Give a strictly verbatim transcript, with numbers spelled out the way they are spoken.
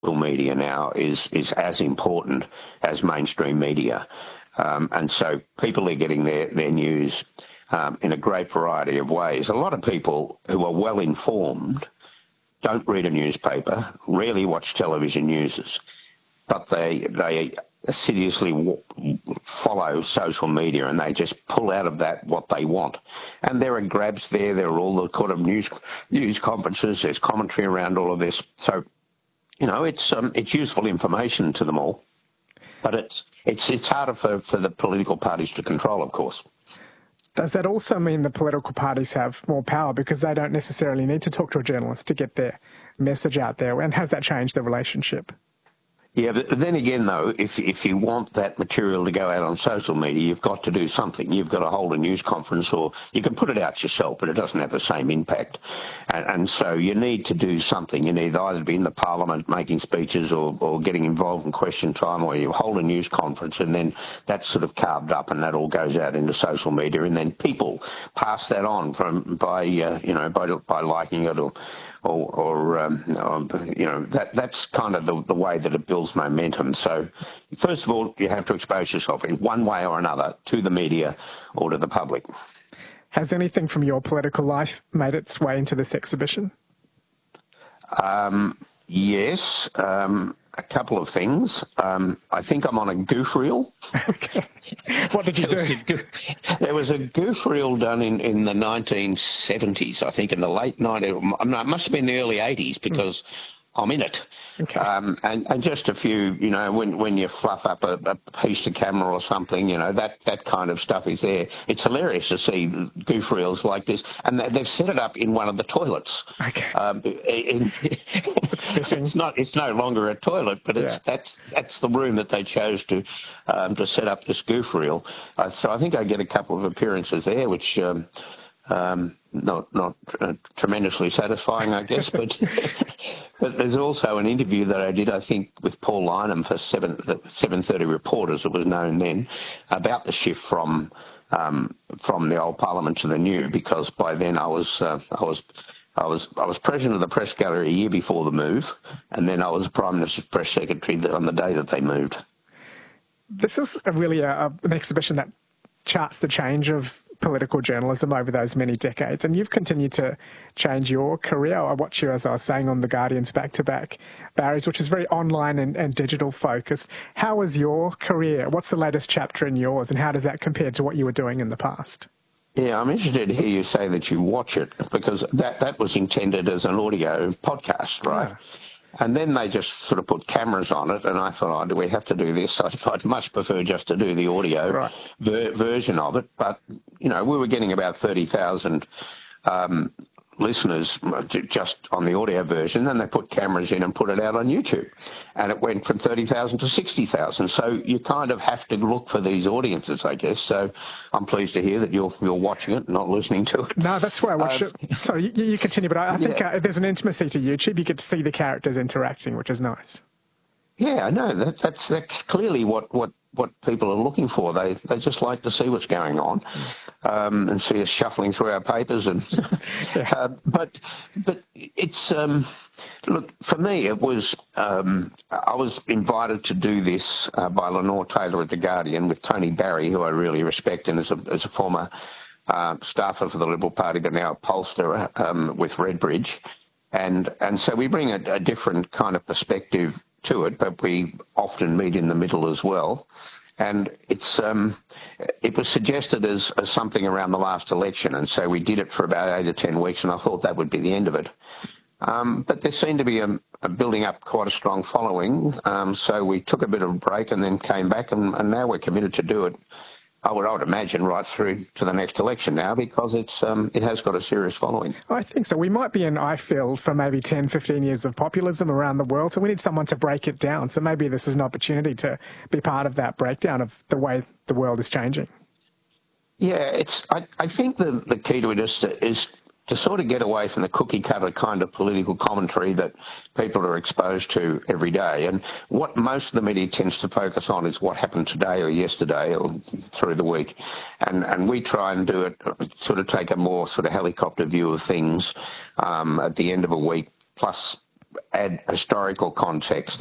media now is is as important as mainstream media. Um, and so people are getting their, their news um, in a great variety of ways. A lot of people who are well informed don't read a newspaper, rarely watch television news, but they they assiduously w- follow social media, and they just pull out of that what they want. And there are grabs there. There are all the kind of news news conferences. There's commentary around all of this. So, you know, it's um, it's useful information to them all. But it's it's it's harder for, for the political parties to control, of course. Does that also mean the political parties have more power because they don't necessarily need to talk to a journalist to get their message out there? And has that changed the relationship? Yeah, but then again, though, if if you want that material to go out on social media, you've got to do something. You've got to hold a news conference, or you can put it out yourself, but it doesn't have the same impact. And, and so you need to do something. You need either to be in the parliament making speeches or, or getting involved in question time, or you hold a news conference, and then that's sort of carved up, and that all goes out into social media, and then people pass that on from by uh, you know by by liking it or. Or, or, um, or you know, that that's kind of the, the way that it builds momentum. So, first of all, you have to expose yourself in one way or another to the media or to the public. Has anything from your political life made its way into this exhibition? Um, yes, um, a couple of things. Um, I think I'm on a goof reel. Okay. What did you there do? Was goof, there was a goof reel done in, in the nineteen seventies, I think, in the late nineties. It must have been the early eighties because mm. I'm in it. Okay. Um, and, and just a few, you know, when, when you fluff up a, a piece to camera or something, you know, that, that kind of stuff is there. It's hilarious to see goof reels like this. And they've set it up in one of the toilets. Okay. Um, in, it's not. It's no longer a toilet, but it's yeah. that's that's the room that they chose to um, to set up this goof reel. Uh, so I think I get a couple of appearances there, which um, um, not not uh, tremendously satisfying, I guess. But but there's also an interview that I did, I think, with Paul Lynham for seven seven thirty Reporters. It was known then about the shift from um, from the old Parliament to the new, because by then I was uh, I was. I was I was president of the press gallery a year before the move, and then I was Prime Minister's press secretary on the day that they moved. This is a really a, a, an exhibition that charts the change of political journalism over those many decades, and you've continued to change your career. I watch you, as I was saying, on The Guardian's back-to-back Barry's, which is very online and, and digital focused. How was your career? What's the latest chapter in yours, and how does that compare to what you were doing in the past? Yeah, I'm interested to hear you say that you watch it, because that, that was intended as an audio podcast, right? Yeah. And then they just sort of put cameras on it, and I thought, oh, do we have to do this? I'd, I'd much prefer just to do the audio right. ver- version of it. But, you know, we were getting about thirty thousand um, listeners just on the audio version, and they put cameras in and put it out on YouTube. And it went from thirty thousand to sixty thousand. So you kind of have to look for these audiences, I guess. So I'm pleased to hear that you're you're watching it, not listening to it. No, that's why I watch um, it. So you, you continue, but I, I think yeah. uh, there's an intimacy to YouTube. You get to see the characters interacting, which is nice. Yeah, I know. That, that's, that's clearly what, what, what people are looking for. They they just like to see what's going on um, and see us shuffling through our papers. And yeah. uh, but but it's um, look, for me it was um, I was invited to do this uh, by Lenore Taylor at The Guardian with Tony Barry, who I really respect, and as a as a former uh, staffer for the Liberal Party, but now a pollster um, with Redbridge, and and so we bring a, a different kind of perspective to it, but we often meet in the middle as well. And it's um, it was suggested as, as something around the last election, and so we did it for about eight or ten weeks, and I thought that would be the end of it. Um, but there seemed to be a, a building up quite a strong following, um, so we took a bit of a break and then came back, and, and now we're committed to do it. I would, I would imagine right through to the next election now, because it's um, it has got a serious following. I think so. We might be in, I feel, for maybe ten, fifteen years of populism around the world, so we need someone to break it down. So maybe this is an opportunity to be part of that breakdown of the way the world is changing. Yeah, it's. I, I think the, the key to it is to, is to sort of get away from the cookie-cutter kind of political commentary that people are exposed to every day. And what most of the media tends to focus on is what happened today or yesterday or through the week. And and we try and do it, sort of take a more sort of helicopter view of things um, at the end of a week, plus add historical context